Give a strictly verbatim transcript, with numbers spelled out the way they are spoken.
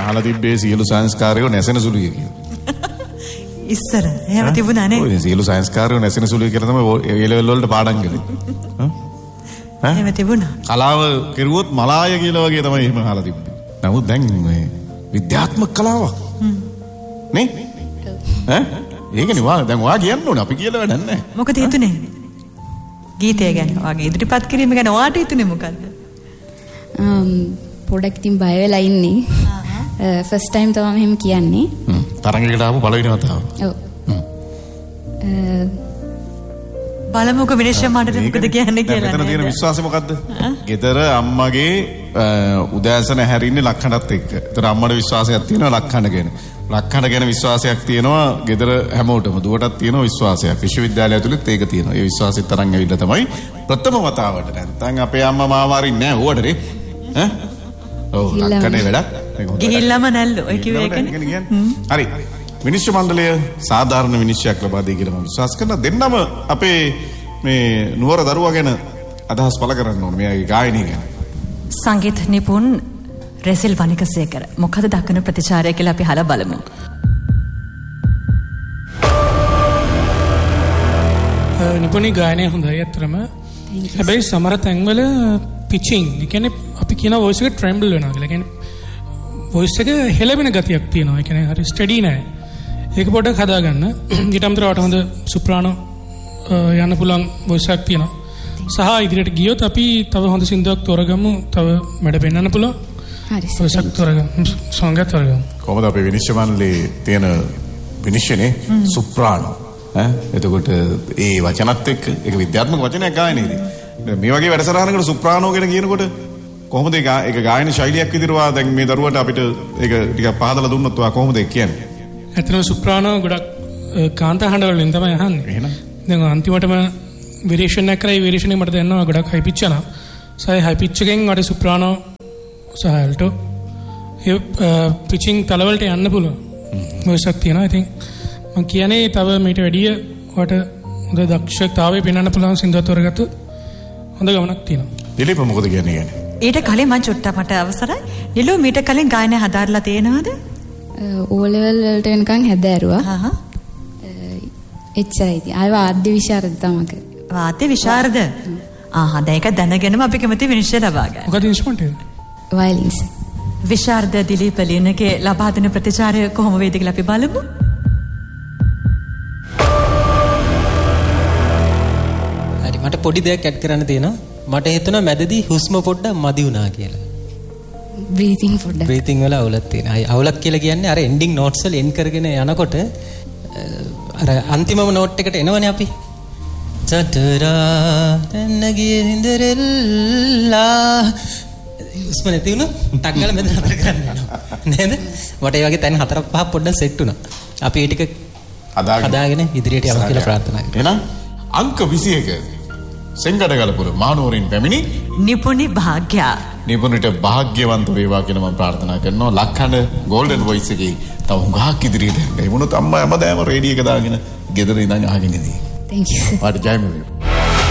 අහලා තිබ්බේ සියලු සංස්කාරයෝ නැසෙන සුළුයි කියලා. ඉස්සර එහෙම තිබුණා නේ. ඔය සියලු සංස්කාරයෝ නැසෙන සුළුයි කියලා තමයි ඒ ලෙවල් වලට පාඩම් කළේ. හා? එහෙම තිබුණා. කලාව කෙරුවොත් මලාය කියලා වගේ තමයි එහෙම අහලා තිබ්බේ. නමුත් දැන් මේ විද්‍යාත්මක කලාවක්. නේ? ඈ? ඒකනේ වා දැන් වා කියන්න ඕනේ අපි කියලා වැඩක් නැහැ. මොකද හිතුනේ? ගීතය ගැන වගේ ඉදිරිපත් කිරීම ගැන ඔයාට හිතුනේ මොකද්ද? um පොඩක් ඉතින් බය වෙලා ඉන්නේ. ෆස්ට් ටයිම් තමයි මෙහෙම කියන්නේ. හ්ම්. තරංගයකට ආපු පළවෙනි වතාව. ඔව්. හ්ම්. බලමුකෝ විනිශ්චය මණ්ඩලෙ මොකද කියන්නේ කියලා. මෙතන තියෙන විශ්වාසය මොකද්ද? ගෙදර අම්මගේ උදෑසන හැරින්නේ ලක්හඬත් එක්ක. ඒතර අම්මට විශ්වාසයක් තියෙනවා ලක්හඬ ගැන. ලක්හඬ ගැන විශ්වාසයක් තියෙනවා ගෙදර හැමෝටම. දුවටත් තියෙනවා විශ්වාසයක්. විශ්වවිද්‍යාලය ඇතුළෙත් ඒක තියෙනවා. ඒ විශ්වාසෙත් තරම් ඇවිල්ලා තමයි ප්‍රථම වතාවට නැත්නම් අපේ අම්මා මාව අරින්නේ නැහැ ඕවටනේ. ඈ? ඔව් ලක්හඬේ වැඩක්. ගිහිල්ලාම නැල්ලෝ. ඔය කිව්වේ ඒකනේ. හරි. විනිශ්චය මණ්ඩලය සාධාරණ විනිශ්චයක් ලබා දී කියලා මම විශ්වාස කරනවා. දෙන්නම අපේ මේ නුවර දරුවා ගැන අදහස් පළ කරන්න ඕනේ. මෙයාගේ ගායනය ගැන. සංගීත නිපුන් රෙසිල් වනිකසේකර මොකද දක්වන ප්‍රතිචාරය කියලා අපි අහලා බලමු. නිපුණේ ගායනය හොඳයි අතරම. හැබැයි සමහර තැන්වල පිචින්, ඒ කියන්නේ අපි කියන වොයිස් එක ට්‍රෙම්බල් වෙනවා කියලා. ඒ කියන්නේ වොයිස් එක හෙලවෙන ගතියක් තියෙනවා. ඒ කියන්නේ හරි ස්ටඩි නෑ. ඒක පොඩ්ඩක් හදාගන්න. ඊට අමතරව හොඳ සුප්‍රානෝ යන්න පුළුවන් වොයිස් එකක් තියෙනවා. සහ ඉදිරියට ගියොත් අපි තව හොඳ සින්දුවක් තෝරගමු. තව මඩ පෙන්වන්න පුළුවන්. හරි. වොයිස් එකක් තෝරගමු. සෝංග එකක් තෝරගමු. කොහොමද අපේ විනිශ්චය මණ්ඩලයේ තියෙන විනිශ්චයනේ සුප්‍රානෝ. ඈ එතකොට ඒ වචනත් එක්ක ඒක විද්‍යාත්මක වචනයක් ගායනයේදී. මේ වගේ වැඩසටහනකට සුප්‍රානෝ ගැන කියනකොට කොහොමද ඒක ඒක ගායන ශෛලියක් විදිහට දැන් මේ දරුවට අපිට ඒක ටිකක් පහදලා දුන්නොත් ඔයා කොහොමද ඒක කියන්නේ? ඇත්තටම සුප්‍රානෝ ගොඩක් කාන්ත හඬ වලින් තමයි අහන්නේ. එහෙනම් දැන් අන්තිමටම වේරියේෂන් එකක් කරයි වේරියේෂන් එක මට දැනනවා ගොඩක් හයි පිච් යනවා. සයි හයි පිච් එකෙන් වඩා සුප්‍රානෝ සහ ඇල්ටෝ ඒ පිචින් තලවලට යන්න පුළුවන්. මොකක්ද තියෙනවා. ඉතින් මම කියන්නේ තව මේට වැඩිය වට හොඳ දක්ෂතාවය පෙන්වන්න පුළුවන් සින්දුවක් තෝරගත්තොත් හොඳ ගමනක් තියෙනවා. දිලීප මොකද කියන්නේ කියන්නේ? ඊට කලින් මම චුට්ටක් මට අවසරයි. නිලු මීට කලින් ගායනය හදාarලා තියෙනවද? ඕ ලෙවල් වලට එනකන් හැදෑරුවා. හහ. එච්චරයි. ආය වාද්‍ය විශාරද තමයි. වාද්‍ය විශාරද? ආහ් දැන් ඒක දැනගෙනම අපි කැමති විනිශ්චය ලබා ගන්න. මොකද ඉන්ස්ට්‍රුමන්ට් එක? වයලින්ස්. විශාරද දිලීප ලියනගේ ලබා දෙන ප්‍රතිචාරය කොහොම වේද කියලා අපි බලමු. හරි මට පොඩි දෙයක් ඇඩ් කරන්න තියෙනවා. මට හිතුණා මැදදී හුස්ම පොඩ්ඩක් මදි වුණා කියලා. බ්‍රීතිං පොඩ්ඩක්. බ්‍රීතිං වල අවුලක් තියෙනවා. අවුලක් කියලා කියන්නේ අර එන්ඩින් නෝට්ස් වල එන් කරගෙන යනකොට අර අන්තිමම නෝට් එකට එනවනේ අපි. චතරා නගියේ ඉඳරෙල්ලා හුස්ම නැති වුණා. ටක් ගාලා මෙතන නතර කරන්න වෙනවා. නේද? මට ඒ වගේ තැන් හතරක් පහක් පොඩ්ඩක් සෙට් වුණා. අපි ඒ ටික හදාගෙන ඉදිරියට යමු කියලා ප්‍රාර්ථනා කරනවා. එහෙනම් අංක විසි එක සෙන්ගඩගලපුර මානෝරින් පැමිණි නිපුණි භාග්‍යා නිපුණිට භාග්‍යවන්ත වේවා කියලා මම ප්‍රාර්ථනා කරනවා. ලක්හඬ ගෝල්ඩන් වොයිස් එකේ තව හුඟක් ඉදිරියට යන්න. ඒ වුණොත් අම්මා හැමදාම රේඩියෝ එක දාගෙන ගෙදර ඉඳන් අහගෙන ඉඳී. Thank you. පාට ජයම වේවා.